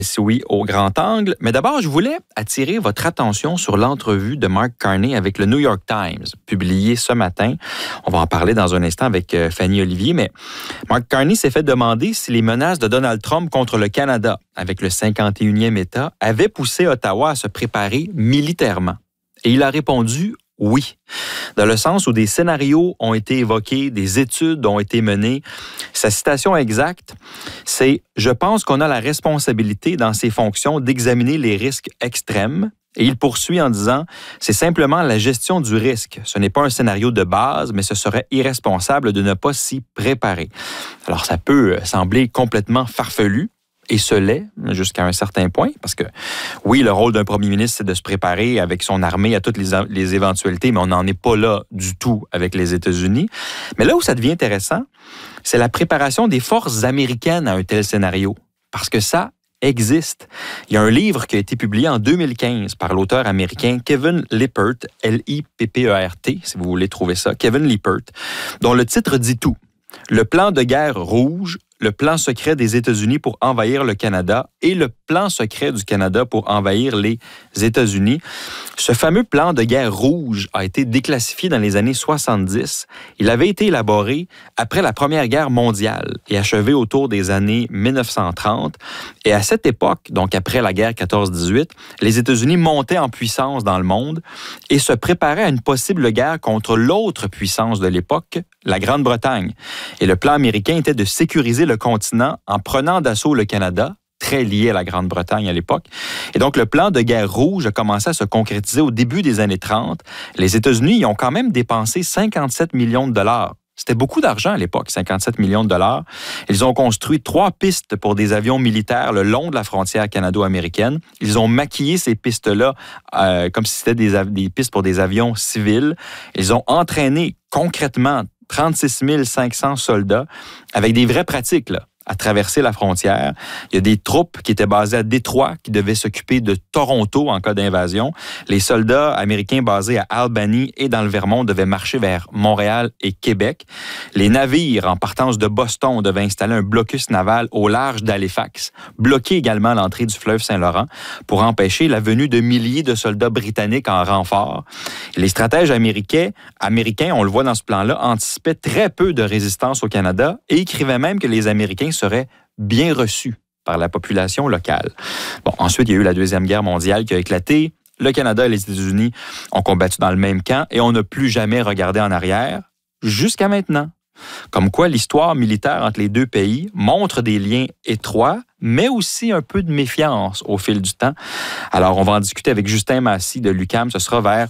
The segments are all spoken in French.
Oui, au grand angle. Mais d'abord, je voulais attirer votre attention sur l'entrevue de Mark Carney avec le New York Times, publiée ce matin. On va en parler dans un instant avec Fanny Olivier, mais Mark Carney s'est fait demander si les menaces de Donald Trump contre le Canada, avec le 51e État, avaient poussé Ottawa à se préparer militairement. Et il a répondu oui, dans le sens où des scénarios ont été évoqués, des études ont été menées. Sa citation exacte, c'est « Je pense qu'on a la responsabilité dans ces fonctions d'examiner les risques extrêmes ». Et il poursuit en disant « C'est simplement la gestion du risque. Ce n'est pas un scénario de base, mais ce serait irresponsable de ne pas s'y préparer. » Alors, ça peut sembler complètement farfelu. Et ce l'est jusqu'à un certain point, parce que oui, le rôle d'un premier ministre, c'est de se préparer avec son armée à toutes les éventualités, mais on n'en est pas là du tout avec les États-Unis. Mais là où ça devient intéressant, c'est la préparation des forces américaines à un tel scénario, parce que ça existe. Il y a un livre qui a été publié en 2015 par l'auteur américain Kevin Lippert, L-I-P-P-E-R-T, si vous voulez trouver ça, Kevin Lippert, dont le titre dit tout. Le plan de guerre rouge, le plan secret des États-Unis pour envahir le Canada et le plan secret du Canada pour envahir les États-Unis. Ce fameux plan de guerre rouge a été déclassifié dans les années 70. Il avait été élaboré après la Première Guerre mondiale et achevé autour des années 1930. Et à cette époque, donc après la guerre 14-18, les États-Unis montaient en puissance dans le monde et se préparaient à une possible guerre contre l'autre puissance de l'époque, la Grande-Bretagne. Et le plan américain était de sécuriser le continent en prenant d'assaut le Canada, très lié à la Grande-Bretagne à l'époque. Et donc, le plan de guerre rouge a commencé à se concrétiser au début des années 30. Les États-Unis y ont quand même dépensé 57 millions de dollars. C'était beaucoup d'argent à l'époque, 57 millions de dollars. Ils ont construit 3 pistes pour des avions militaires le long de la frontière canado-américaine. Ils ont maquillé ces pistes-là comme si c'était des pistes pour des avions civils. Ils ont entraîné concrètement 36 500 soldats avec des vraies pratiques, là, à traverser la frontière. Il y a des troupes qui étaient basées à Détroit, qui devaient s'occuper de Toronto en cas d'invasion. Les soldats américains basés à Albany et dans le Vermont devaient marcher vers Montréal et Québec. Les navires en partance de Boston devaient installer un blocus naval au large d'Halifax, bloquer également l'entrée du fleuve Saint-Laurent pour empêcher la venue de milliers de soldats britanniques en renfort. Les stratèges américains, on le voit dans ce plan-là, anticipaient très peu de résistance au Canada et écrivaient même que les Américains seraient bien reçus par la population locale. Bon, ensuite, il y a eu la Deuxième Guerre mondiale qui a éclaté. Le Canada et les États-Unis ont combattu dans le même camp et on n'a plus jamais regardé en arrière jusqu'à maintenant. Comme quoi, l'histoire militaire entre les deux pays montre des liens étroits, mais aussi un peu de méfiance au fil du temps. Alors, on va en discuter avec Justin Massy de l'UQAM. Ce sera vers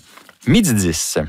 12h10.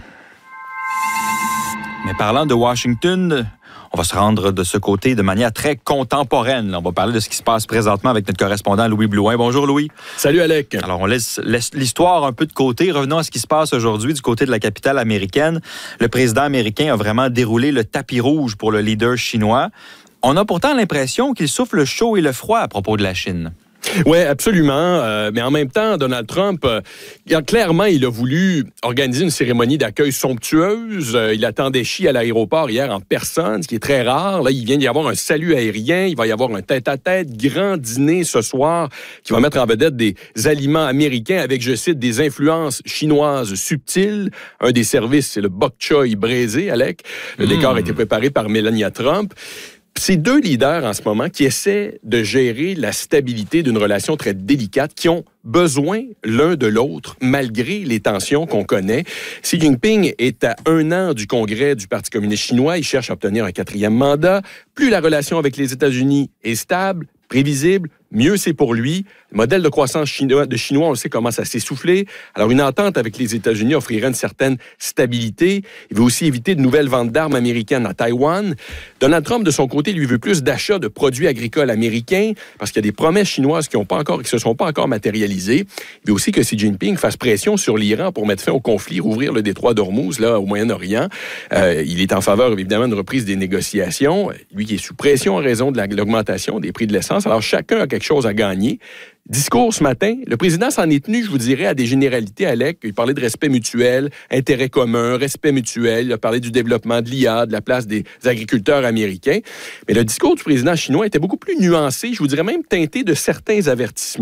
Mais parlant de Washington, on va se rendre de ce côté de manière très contemporaine. On va parler de ce qui se passe présentement avec notre correspondant Louis Blouin. Bonjour Louis. Salut Alec. Alors on laisse l'histoire un peu de côté. Revenons à ce qui se passe aujourd'hui du côté de la capitale américaine. Le président américain a vraiment déroulé le tapis rouge pour le leader chinois. On a pourtant l'impression qu'il souffle le chaud et le froid à propos de la Chine. Oui, absolument. Mais en même temps, Donald Trump, clairement, il a voulu organiser une cérémonie d'accueil somptueuse. Il attendait Xi à l'aéroport hier en personne, ce qui est très rare. Là, il vient d'y avoir un salut aérien. Il va y avoir un tête-à-tête, grand dîner ce soir qui va mettre en vedette des aliments américains avec, je cite, des influences chinoises subtiles. Un des services, c'est le bok choy braisé, Alec. Le décor a été préparé par Melania Trump. Ces deux leaders en ce moment qui essaient de gérer la stabilité d'une relation très délicate, qui ont besoin l'un de l'autre malgré les tensions qu'on connaît. Xi Jinping est à 1 an du congrès du Parti communiste chinois. Il cherche à obtenir un 4e mandat. Plus la relation avec les États-Unis est stable, prévisible, mieux c'est pour lui. Le modèle de croissance chinois, on le sait, commence à s'essouffler. Alors, une entente avec les États-Unis offrirait une certaine stabilité. Il veut aussi éviter de nouvelles ventes d'armes américaines à Taïwan. Donald Trump, de son côté, lui veut plus d'achats de produits agricoles américains parce qu'il y a des promesses chinoises qui se sont pas encore matérialisées. Il veut aussi que Xi Jinping fasse pression sur l'Iran pour mettre fin au conflit, rouvrir le détroit d'Ormuz, là, au Moyen-Orient. Il est en faveur, évidemment, d'une reprise des négociations. Lui qui est sous pression en raison de l'augmentation des prix de l'essence. Alors, chacun a quelque quelque chose à gagner. Discours ce matin, le président s'en est tenu, je vous dirais, à des généralités, Alec. Il parlait de respect mutuel, intérêt commun, respect mutuel. Il a parlé du développement de l'IA, de la place des agriculteurs américains. Mais le discours du président chinois était beaucoup plus nuancé, je vous dirais même teinté de certains avertissements.